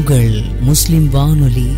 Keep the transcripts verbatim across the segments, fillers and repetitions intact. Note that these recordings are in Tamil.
உங்கள் முஸ்லிம் வானொலி.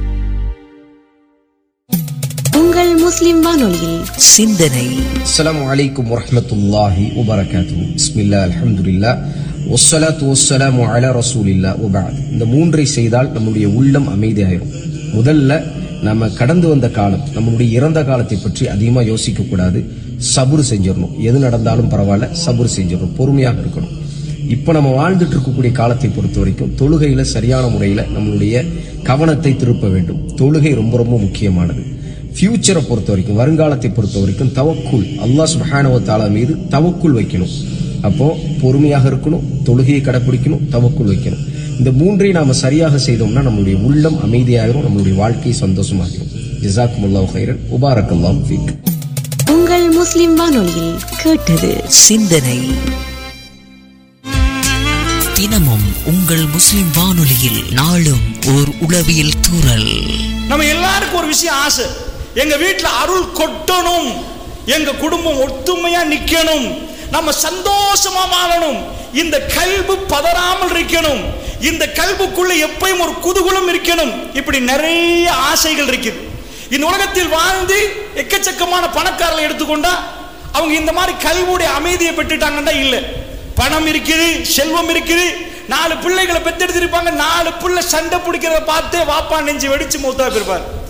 உங்கள் முஸ்லிம் வானொலியில் சிந்தனை. அஸ்ஸலாமு அலைக்கும் வரஹ்மத்துல்லாஹி வபரகாத்துஹு. பிஸ்மில்லாஹ், அல்ஹம்துலில்லாஹ், வஸ்ஸலாத்து வஸ்ஸலாமு அலா ரசூலில்லாஹ் வபஅத். இந்த மூன்றை செய்தால் நம்முடைய உள்ளம் அமைதியாயிரும். முதல்ல நம்ம கடந்து வந்த காலம், நம்மளுடைய இறந்த காலத்தை பற்றி அதிகமா யோசிக்க கூடாது. சபுர் செஞ்சிடணும். எது நடந்தாலும் பரவாயில்ல, சபுர் செஞ்சிடணும், பொறுமையாக இருக்கணும். இப்ப நம்ம வாழ்ந்துட்டு இருக்கக்கூடிய காலத்தை பொறுத்த வரைக்கும் தொழுகையில சரியான முறையில நம்மளுடைய கவனத்தை திருப்ப வேண்டும். தொழுகை ரொம்ப ரொம்ப முக்கியமானது. ஃபியூச்சரை பொறுத்த வரைக்கும், வருங்காலத்தை பொறுத்த வரைக்கும் தவக்குல், அல்லாஹ் சுப்ஹானஹு வ தஆலா மீது தவக்குல் வைக்கணும். அப்போ பொறுமையாக இருக்கணும், தொழுகையை கடைபிடிக்கணும், தவக்குல் வைக்கணும். இந்த மூன்றை நாம சரியாக செய்தோம்னா நம்மளுடைய உள்ளம் அமைதியாகிரும், நம்மளுடைய வாழ்க்கை சந்தோஷமாகிரும். ஜஸாக்குமுல்லாஹு கைரன், முபாரக்கல்லாஹு ஃபீக். உங்கள் முஸ்லிம் வானொலியில் கேட்டது சிந்தனை. தினமும் உங்கள் முஸ்லிம் வானொலியில் நாளும் ஓர் உளவியல் தூறல். நம்ம எல்லாருக்கும் ஒரு விஷயம் ஆசை, எங்க வீட்டுல அருள் கொட்டணும், எங்க குடும்பம் ஒத்துமையா நிக்கணும், நம்ம சந்தோஷமா வாழணும், இந்த கல்பு பதறாமல் இருக்கணும், இந்த கல்புக்குள்ள எப்பயும் ஒரு குதூகலம் இருக்கணும். இப்படி நிறைய ஆசைகள் இருக்குது. இந்த உலகத்தில் வாழ்ந்து எக்கச்சக்கமான பணக்காரர்களை எடுத்துக்கொண்டா அவங்க இந்த மாதிரி கல்வுடைய அமைதியை பெற்றுட்டாங்கன்னா இல்ல. பணம் இருக்குது, செல்வம் இருக்குது, நாலு பிள்ளைகளை பெத்தெடுத்திருப்பாங்க, நாலு பிள்ளை சண்டை பிடிக்கிறத பார்த்து வாப்பா நெஞ்சு வெடிச்சு மௌத்தா போயிருப்பார்.